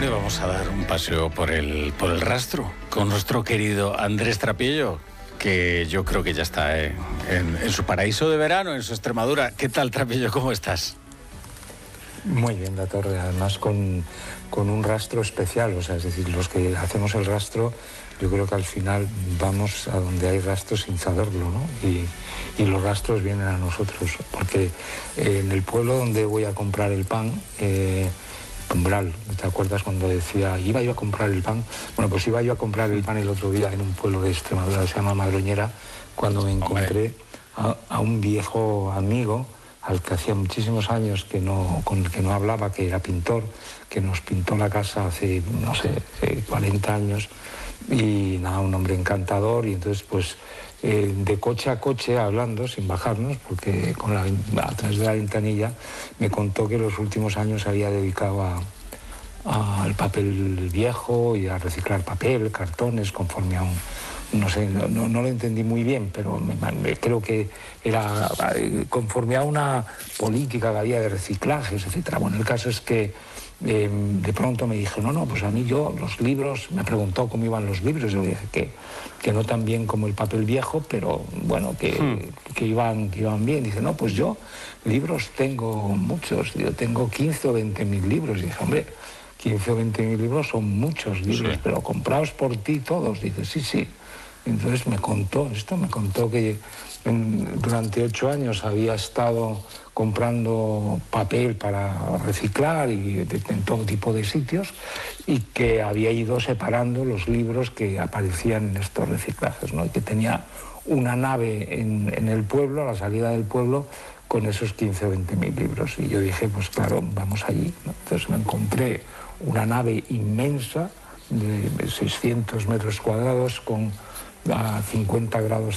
Bueno, y vamos a dar un paseo por el rastro con nuestro querido Andrés Trapello, que yo creo que ya está en su paraíso de verano, en su Extremadura. ¿Qué tal, Trapello? ¿Cómo estás? Muy bien, la torre, además con un rastro especial, o sea, es decir, los que hacemos el rastro, yo creo que al final vamos a donde hay rastros sin saberlo, ¿no? Y los rastros vienen a nosotros, porque en el pueblo donde voy a comprar el pan, Umbral, ¿te acuerdas cuando decía, iba yo a comprar el pan? Bueno, pues iba yo a comprar el pan el otro día en un pueblo de Extremadura que se llama Madroñera, cuando me encontré a un viejo amigo, al que hacía muchísimos años con el que no hablaba, que era pintor, que nos pintó la casa hace, no sé, 40 años, y nada, un hombre encantador, y entonces pues de coche a coche hablando, sin bajarnos, porque a través de la ventanilla me contó que los últimos años se había dedicado al papel viejo y a reciclar papel, cartones, conforme a un... No sé, no lo entendí muy bien, pero creo que era conforme a una política que había de reciclajes, etc. Bueno, el caso es que de pronto me dijo, no, pues a mí los libros, me preguntó cómo iban los libros, yo le dije que no tan bien como el papel viejo, pero bueno, que iban bien. Dice, no, pues yo libros tengo muchos, yo tengo 15 o 20 mil libros. Y dije, hombre, 15 o 20 mil libros son muchos libros, sí, pero comprados por ti todos. Dice, sí. Entonces me contó que durante 8 años había estado comprando papel para reciclar y en todo tipo de sitios, y que había ido separando los libros que aparecían en estos reciclajes, ¿no? Y que tenía una nave en el pueblo, a la salida del pueblo, con esos 15 o 20 mil libros. Y yo dije, pues claro, vamos allí, ¿no? Entonces me encontré una nave inmensa de 600 metros cuadrados a 50 grados